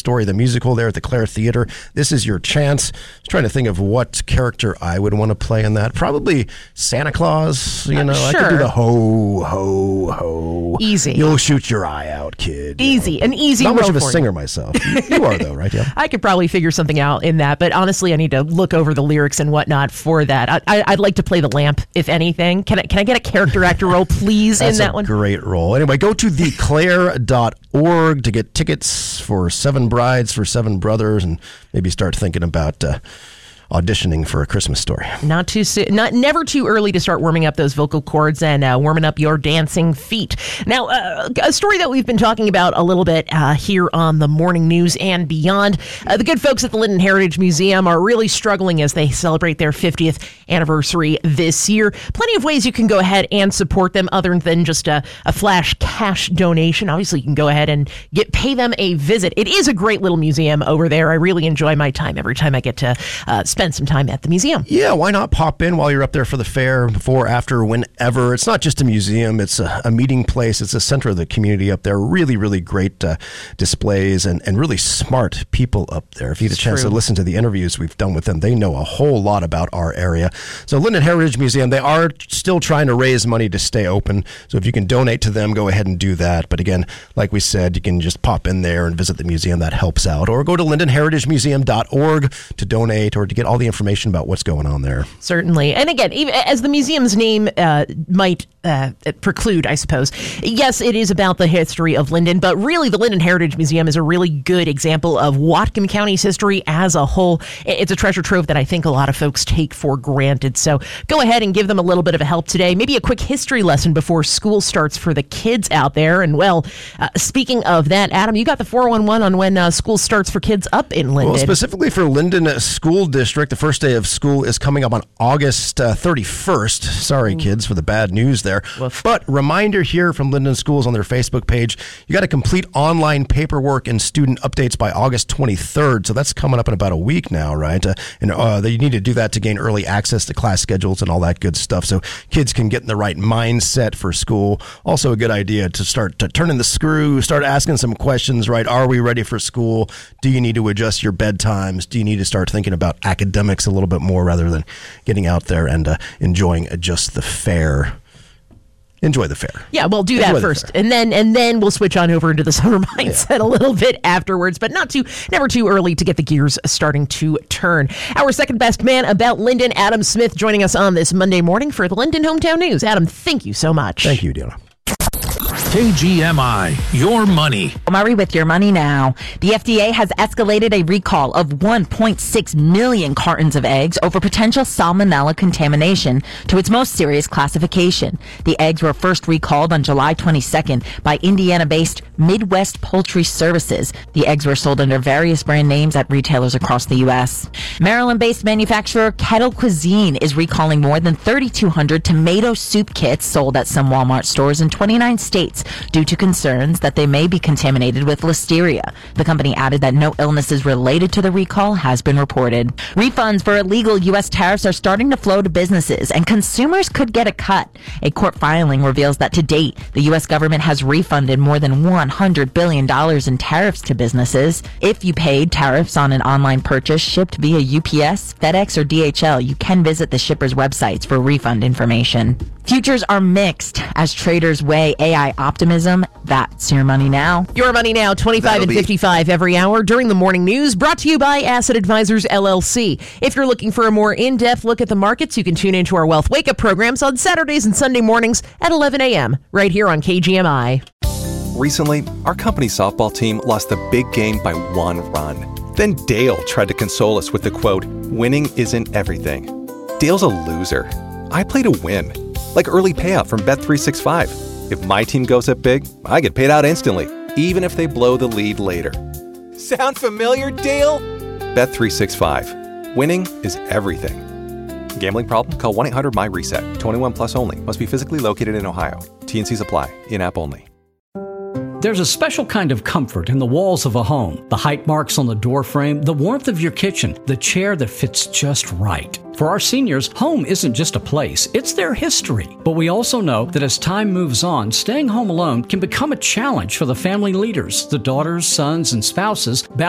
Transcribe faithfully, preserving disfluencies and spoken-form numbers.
Story, the musical there at the Clare Theater. This is your chance. I was trying to think of what character I would want to play in that. Probably Santa Claus. You know, uh, sure. I could do the ho, ho, ho. Easy. You'll shoot your eye out, kid. Easy. You know. An easy Not role much of a for singer you. myself. You, you are, though, right? Yeah. I could probably figure something out in that, but honestly, I need to look over the lyrics and whatnot for that. I, I, I'd like to play the lamp, if anything. Can I, can I get a character actor role, please, That's in that a one? Great role. Anyway, go to the claire dot org to get tickets for Seven Brides for Seven Brothers and maybe start thinking about uh, auditioning for A Christmas Story. Not too soon, not never too early to start warming up those vocal cords and uh, warming up your dancing feet. Now, uh, a story that we've been talking about a little bit uh, here on the Morning News and beyond. Uh, the good folks at the Linden Heritage Museum are really struggling as they celebrate their fiftieth anniversary this year. Plenty of ways you can go ahead and support them other than just a, a flash cash donation. Obviously, you can go ahead and get pay them a visit. It is a great little museum over there. I really enjoy my time every time I get to uh, spend Spend some time at the museum. Yeah, why not pop in while you're up there for the fair, before, after, whenever. It's not just a museum, it's a, a meeting place. It's the center of the community up there. Really, really great uh, displays and, and really smart people up there. If you get a It's chance true. to listen to the interviews we've done with them, they know a whole lot about our area. So Linden Heritage Museum, they are still trying to raise money to stay open. So if you can donate to them, go ahead and do that. But again, like we said, you can just pop in there and visit the museum. That helps out. Or go to linden heritage museum dot org to donate or to get all the information about what's going on there. Certainly. And again, even as the museum's name uh, might uh, preclude, I suppose, yes, it is about the history of Linden, but really the Linden Heritage Museum is a really good example of Whatcom County's history as a whole. It's a treasure trove that I think a lot of folks take for granted. So go ahead and give them a little bit of a help today. Maybe a quick history lesson before school starts for the kids out there. And well, uh, speaking of that, Adam, you got the four one one on when uh, school starts for kids up in Linden. Well, specifically for Linden School District, the first day of school is coming up on August uh, thirty-first. Sorry, kids, for the bad news there. Woof. But reminder here from Linden Schools on their Facebook page, you got to complete online paperwork and student updates by August twenty-third. So that's coming up in about a week now, right? Uh, and uh, you need to do that to gain early access to class schedules and all that good stuff. So kids can get in the right mindset for school. Also a good idea to start to turn in the screw, start asking some questions, right? Are we ready for school? Do you need to adjust your bedtimes? Do you need to start thinking about academics a little bit more rather than getting out there and uh, enjoying just the fair? Enjoy the fair. Yeah, well, do Enjoy that the first, fair. and then and then we'll switch on over into the summer mindset a little bit afterwards. But not too, never too early to get the gears starting to turn. Our second best man about Linden, Adam Smith, joining us on this Monday morning for the Linden Hometown News. Adam, thank you so much. Thank you, Deanna. K G M I, your money. Murray with your money now. The F D A has escalated a recall of one point six million cartons of eggs over potential salmonella contamination to its most serious classification. The eggs were first recalled on July twenty-second by Indiana-based Midwest Poultry Services. The eggs were sold under various brand names at retailers across the U S. Maryland-based manufacturer Kettle Cuisine is recalling more than thirty-two hundred tomato soup kits sold at some Walmart stores in twenty-nine states due to concerns that they may be contaminated with listeria. The company added that no illnesses related to the recall has been reported. Refunds for illegal U S tariffs are starting to flow to businesses, and consumers could get a cut. A court filing reveals that to date, the U S government has refunded more than one hundred billion dollars in tariffs to businesses. If you paid tariffs on an online purchase shipped via U P S, FedEx, or D H L, you can visit the shipper's websites for refund information. Futures are mixed as traders weigh A I optimism. That's your money now. Your money now, twenty-five That'll and be- fifty-five every hour during the morning news, brought to you by Asset Advisors, L L C. If you're looking for a more in-depth look at the markets, you can tune into our Wealth Wake-Up programs on Saturdays and Sunday mornings at eleven a.m. right here on K G M I. Recently, our company softball team lost the big game by one run. Then Dale tried to console us with the quote, "Winning isn't everything." Dale's a loser. I play to win. Like early payout from Bet three sixty-five. If my team goes up big, I get paid out instantly, even if they blow the lead later. Sound familiar, Dale? Bet three sixty-five. Winning is everything. Gambling problem? Call one eight hundred M Y reset. twenty-one plus only. Must be physically located in Ohio. T N Cs apply. In-app only. There's a special kind of comfort in the walls of a home. The height marks on the door frame, the warmth of your kitchen, the chair that fits just right. For our seniors, home isn't just a place, it's their history. But we also know that as time moves on, staying home alone can become a challenge for the family leaders, the daughters, sons, and spouses